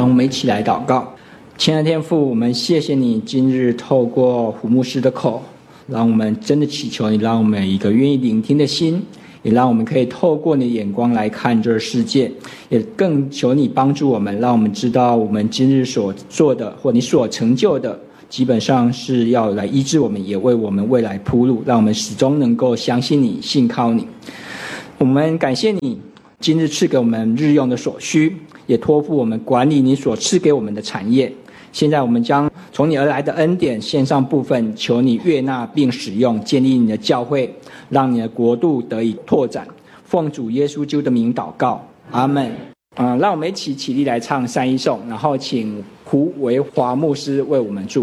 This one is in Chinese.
让我们一起来祷告。亲爱的天父，我们谢谢你今日透过胡牧师的口，让我们真的祈求你，让我们有一个愿意聆听的心，也让我们可以透过你的眼光来看这个世界，也更求你帮助我们，让我们知道我们今日所做的或你所成就的基本上是要来医治我们，也为我们未来铺路，让我们始终能够相信你，信靠你。我们感谢你今日赐给我们日用的所需，也托付我们管理你所赐给我们的产业。现在我们将从你而来的恩典献上部分，求你悦纳并使用，建立你的教会，让你的国度得以拓展。奉主耶稣基督的名祷告，阿们。让我们一起起立来唱3一颂，然后请胡维华牧师为我们祝